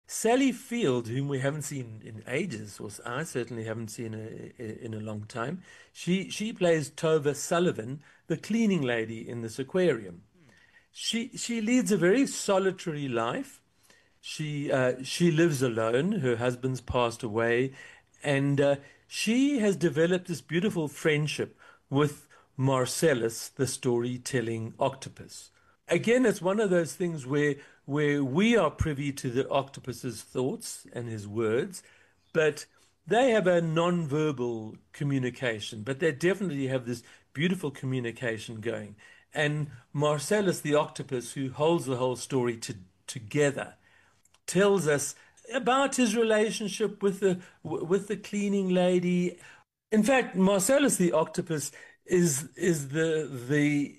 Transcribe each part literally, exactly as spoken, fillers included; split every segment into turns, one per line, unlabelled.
Sally Field, whom we haven't seen in ages, or I certainly haven't seen a, in a long time, she she plays Tova Sullivan, the cleaning lady in this aquarium. She she leads a very solitary life. She uh, she lives alone. Her husband's passed away, and uh, she has developed this beautiful friendship with Marcellus, the storytelling octopus. Again, it's one of those things where where we are privy to the octopus's thoughts and his words, but they have a non-verbal communication, but they definitely have this beautiful communication going. And Marcellus, the octopus, who holds the whole story to, together, tells us about his relationship with the with the cleaning lady. In fact, Marcellus, the octopus, is is the the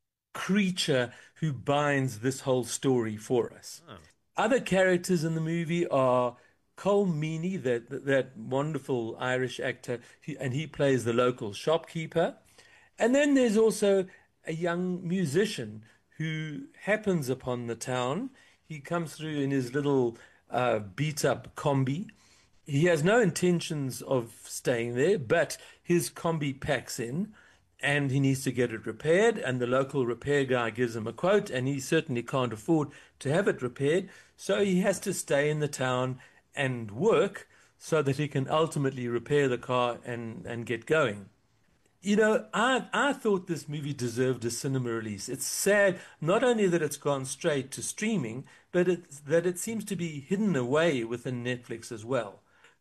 creature who binds this whole story for us. Oh. Other characters in the movie are Cole Meany, that, that that wonderful Irish actor, he, and he plays the local shopkeeper. And then there's also a young musician who happens upon the town. He comes through in his little uh, beat-up combi. He has no intentions of staying there, but his combi packs in, and he needs to get it repaired, and the local repair guy gives him a quote, and he certainly can't afford to have it repaired, so he has to stay in the town and work so that he can ultimately repair the car and, and get going. You know, I I thought this movie deserved a cinema release. It's sad not only that it's gone straight to streaming, but it's, that it seems to be hidden away within Netflix as well.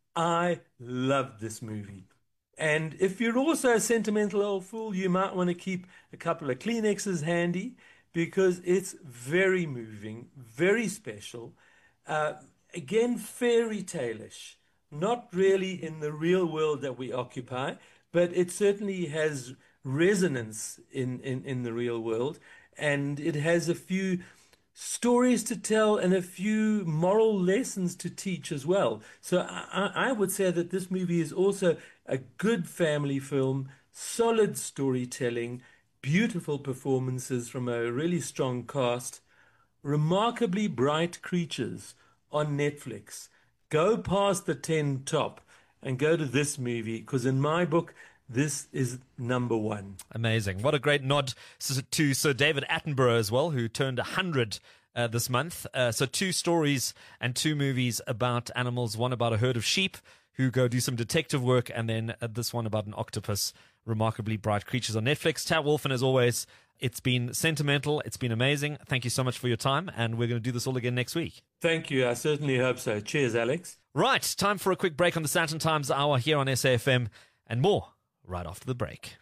I loved this movie. And if you're also a sentimental old fool, you might want to keep a couple of Kleenexes handy because it's very moving, very special. Uh, again, fairy tale-ish, not really in the real world that we occupy, but it certainly has resonance in, in, in the real world. And it has a few stories to tell and a few moral lessons to teach as well. So I, I would say that this movie is also a good family film, solid storytelling, beautiful performances from a really strong cast, remarkably bright creatures on Netflix. Go past the ten top and go to this movie, because in my book, this is number one.
Amazing. What a great nod to Sir David Attenborough as well, who turned one hundred uh, this month. Uh, so two stories and two movies about animals, one about a herd of sheep who go do some detective work, and then uh, this one about an octopus, remarkably bright creatures on Netflix. Tat Wolfen, as always, it's been sentimental. It's been amazing. Thank you so much for your time, and we're going to do this all again next week.
Thank you. I certainly hope so. Cheers, Alex.
Right, time for a quick break on the Sandton Times Hour here on S A F M, and more right after the break.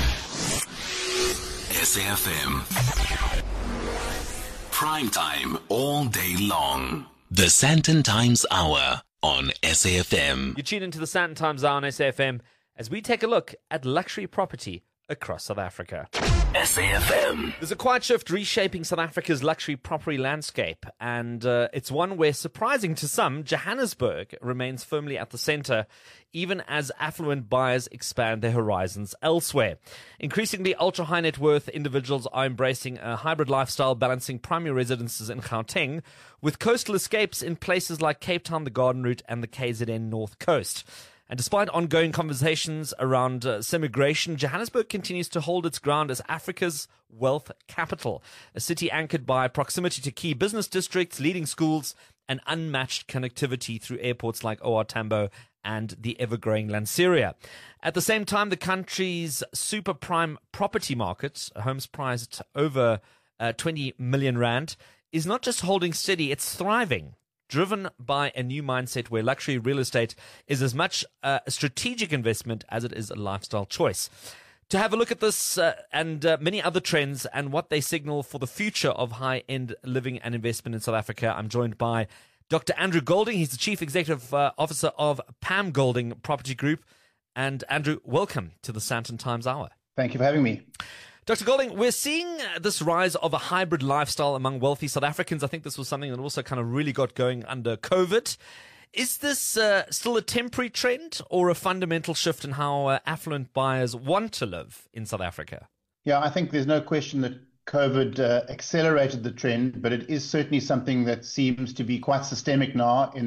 S A F M. Prime time all day long. The Sandton Times Hour on S A F M.
You tune into the Sandton Times Hour on S A F M as we take a look at luxury property across South Africa.
S A F M.
There's a quiet shift reshaping South Africa's luxury property landscape, and uh, it's one where, surprising to some, Johannesburg remains firmly at the center, even as affluent buyers expand their horizons elsewhere. Increasingly, ultra-high net worth individuals are embracing a hybrid lifestyle, balancing primary residences in Gauteng with coastal escapes in places like Cape Town, the Garden Route, and the K Z N North Coast. And despite ongoing conversations around uh, immigration, Johannesburg continues to hold its ground as Africa's wealth capital, a city anchored by proximity to key business districts, leading schools, and unmatched connectivity through airports like O R Tambo and the ever-growing Lanseria. At the same time, the country's super prime property market, homes priced over uh, twenty million rand, is not just holding steady, it's thriving, driven by a new mindset where luxury real estate is as much uh, a strategic investment as it is a lifestyle choice. To have a look at this uh, and uh, many other trends and what they signal for the future of high-end living and investment in South Africa, I'm joined by Doctor Andrew Golding. He's the Chief Executive uh, Officer of Pam Golding Property Group. And Andrew, welcome to the Sandton Times Hour.
Thank you for having me.
Doctor Golding, we're seeing this rise of a hybrid lifestyle among wealthy South Africans. I think this was something that also kind of really got going under COVID. Is this uh, still a temporary trend or a fundamental shift in how uh, affluent buyers want to live in South Africa?
Yeah, I think there's no question that COVID uh, accelerated the trend, but it is certainly something that seems to be quite systemic now in